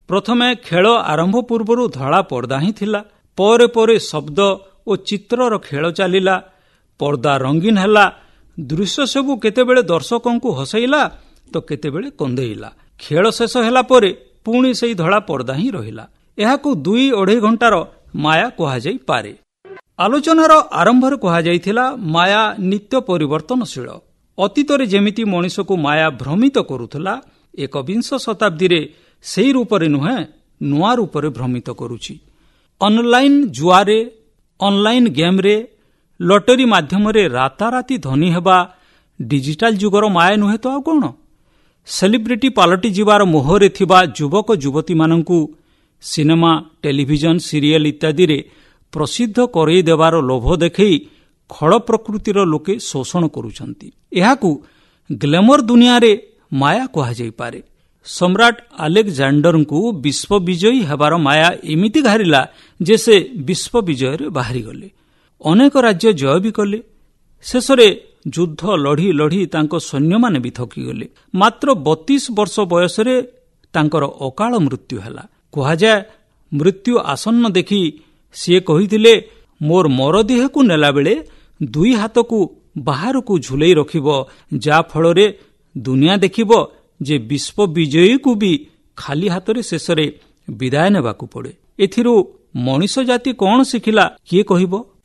ପ୍ରଥମେ ଖେଳ ଆରମ୍ଭ ପୂର୍ବରୁ ଧଳା ପର୍ଦ୍ଦା ହିଁ ଥିଲା। ପରେ ପରେ ଶବ୍ଦ ଓ ଚିତ୍ରର ଖେଳ ଚାଲିଲା। ପର୍ଦ୍ଦା ରଙ୍ଗୀନ ହେଲା। ଦୃଶ୍ୟ ସବୁ କେତେବେଳେ ଦର୍ଶକଙ୍କୁ ହସେଇଲା ତ କେତେବେଳେ କନ୍ଦେଇଲା। ଖେଳ ଶେଷ ହେଲା ପରେ ପୁଣି ସେହି ଧଳା ପର୍ଦ୍ଦା ହିଁ ରହିଲା। ଏହାକୁ 2-2.5 ଘଣ୍ଟାର ମାୟା କୁହାଯାଇପାରେ। ଆଲୋଚନାର ଆରମ୍ଭରେ କୁହାଯାଇଥିଲା ମାୟା ନିତ୍ୟ ପରିବର୍ତ୍ତନଶୀଳ। ଅତୀତରେ ଯେମିତି ମଣିଷକୁ ମାୟା ଭ୍ରମିତ କରୁଥିଲା, ଏକବିଂଶ ଶତାବ୍ଦୀରେ ସେହି ରୂପରେ ନୁହେଁ, ନୂଆ ରୂପରେ ଭ୍ରମିତ କରୁଛି। ଅନଲାଇନ୍ ଜୁଆରେ, ଅନଲାଇନ୍ ଗେମ୍ରେ, ଲଟେରୀ ମାଧ୍ୟମରେ ରାତାରାତି ଧନୀ ହେବା ଡିଜିଟାଲ ଯୁଗର ମାୟା ନୁହେଁ ତ ଆଉ କ'ଣ? ସେଲିବ୍ରିଟି ପାଲଟି ଯିବାର ମୋହରେ ଥିବା ଯୁବକ ଯୁବତୀମାନଙ୍କୁ ସିନେମା, ଟେଲିଭିଜନ, ସିରିଏଲ ଇତ୍ୟାଦିରେ ପ୍ରସିଦ୍ଧ କରାଇ ଦେବାର ଲୋଭ ଦେଖାଇ ଖଳ ପ୍ରକୃତିର ଲୋକେ ଶୋଷଣ କରୁଛନ୍ତି। ଏହାକୁ ଗ୍ଲେମର ଦୁନିଆରେ ମାୟା କୁହାଯାଇପାରେ। ସମ୍ରାଟ ଆଲେକଜାଣ୍ଡରଙ୍କୁ ବିଶ୍ୱବିଜୟୀ ହେବାର ମାୟା ଏମିତି ଘାରିଲା ଯେ ସେ ବିଶ୍ୱବିଜୟରେ ବାହାରିଗଲେ। ଅନେକ ରାଜ୍ୟ ଜୟ ବି କଲେ। ଶେଷରେ ଯୁଦ୍ଧ ଲଢ଼ି ଲଢ଼ି ତାଙ୍କ ସୈନ୍ୟମାନେ ବି ଥକିଗଲେ। ମାତ୍ର 32 ବର୍ଷ ବୟସରେ ତାଙ୍କର ଅକାଳ ମୃତ୍ୟୁ ହେଲା। କୁହାଯାଏ ମୃତ୍ୟୁ ଆସନ୍ନ ଦେଖି ସିଏ କହିଥିଲେ, ମୋର ମରଦେହକୁ ନେଲାବେଳେ 2 ହାତକୁ ବାହାରକୁ ଝୁଲେଇ ରଖିବ, ଯାହାଫଳରେ ଦୁନିଆ ଦେଖିବ ଯେ ବିଶ୍ୱବିଜୟୀକୁ ବି ଖାଲି ହାତରେ ଶେଷରେ ବିଦାୟ ନେବାକୁ ପଡ଼େ। ଏଥିରୁ ମଣିଷ ଜାତି କ'ଣ ଶିଖିଲା କିଏ କହିବ?